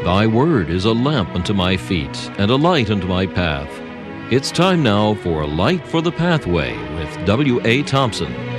Thy word is a lamp unto my feet and a light unto my path. It's time now for Light for the Pathway with W.A. Thompson.